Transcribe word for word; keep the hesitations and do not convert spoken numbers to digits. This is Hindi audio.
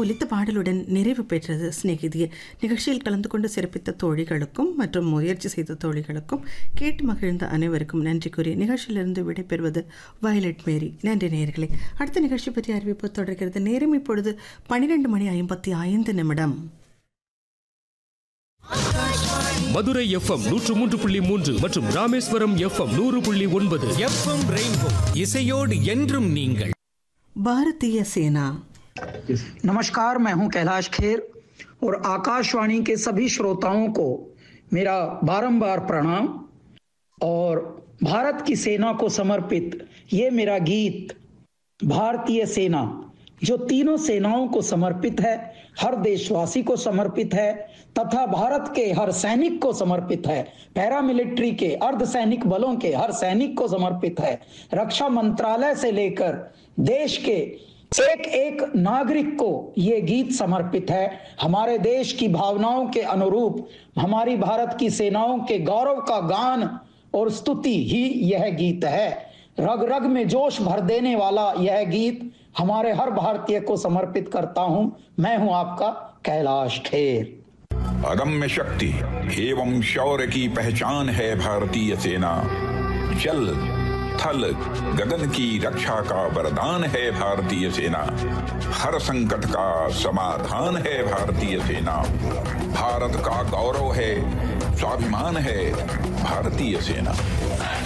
ஒலித்த பாடலுடன் நிறைவு பெற்றது சிநேகிதியே. நிகழ்ச்சியில் கலந்து கொண்டு சிறப்பித்த தோழிகளுக்கும் மற்றும் முயற்சி செய்த தோழிகளுக்கும் கேட்டு மகிழ்ந்த அனைவருக்கும் நன்றி கூறி நிகழ்ச்சியிலிருந்து விடைபெறுவது வயலட் மேரி. நன்றி நேயர்களே. அடுத்த நிகழ்ச்சி பற்றி அறிவிப்பு தொடர்கிறது. நேரம் இப்பொழுது பனிரெண்டு மணி ஐம்பத்தி ஐந்து நிமிடம். மதுரை எஃப்எம் நூற்று மூன்று புள்ளி மூன்று மற்றும் ராமேஸ்வரம் எஃப்எம் நூறு புள்ளி ஒன்பது. எஃப்எம் ரெயின்போ இசையோடு என்றும் நீங்கள். भारतीय सेना. नमस्कार, मैं हूं कैलाश खेर और आकाशवाणी के सभी श्रोताओं को मेरा बारंबार प्रणाम। और भारत की सेना को समर्पित ये मेरा गीत भारतीय सेना जो तीनों सेनाओं को समर्पित है, हर देशवासी को समर्पित है तथा भारत के हर सैनिक को समर्पित है, पैरामिलिट्री के अर्धसैनिक बलों के हर सैनिक को समर्पित है, रक्षा मंत्रालय से लेकर देश के एक एक नागरिक को ये गीत समर्पित है। हमारे देश की भावनाओं के अनुरूप हमारी भारत की सेनाओं के गौरव का गान और स्तुति ही यह गीत है। रग रग में जोश भर देने वाला यह गीत हमारे हर भारतीय को समर्पित करता हूं। मैं हूं आपका कैलाश खेर। अदम्य शक्ति एवं शौर्य की पहचान है भारतीय सेना। जल थल गगन की रक्षा का वरदान है भारतीय सेना। हर संकट का समाधान है भारतीय सेना। भारत का गौरव है, स्वाभिमान है भारतीय सेना।